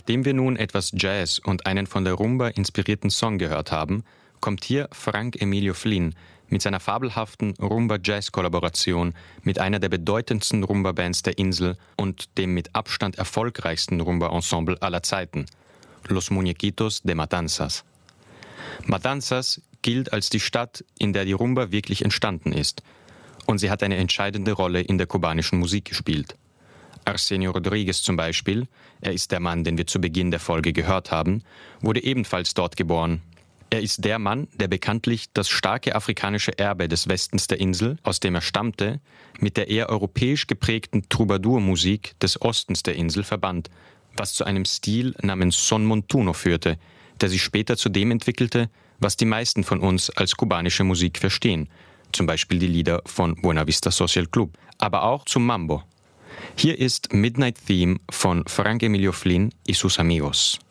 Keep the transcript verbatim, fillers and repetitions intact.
Nachdem wir nun etwas Jazz und einen von der Rumba inspirierten Song gehört haben, kommt hier Frank Emilio Flynn mit seiner fabelhaften Rumba-Jazz-Kollaboration mit einer der bedeutendsten Rumba-Bands der Insel und dem mit Abstand erfolgreichsten Rumba-Ensemble aller Zeiten, Los Muñequitos de Matanzas. Matanzas gilt als die Stadt, in der die Rumba wirklich entstanden ist, und sie hat eine entscheidende Rolle in der kubanischen Musik gespielt. Arsenio Rodriguez zum Beispiel, er ist der Mann, den wir zu Beginn der Folge gehört haben, wurde ebenfalls dort geboren. Er ist der Mann, der bekanntlich das starke afrikanische Erbe des Westens der Insel, aus dem er stammte, mit der eher europäisch geprägten Troubadour-Musik des Ostens der Insel verband, was zu einem Stil namens Son Montuno führte, der sich später zu dem entwickelte, was die meisten von uns als kubanische Musik verstehen, zum Beispiel die Lieder von Buena Vista Social Club, aber auch zum Mambo. Hier ist Midnight Theme von Frank Emilio Flynn y sus amigos.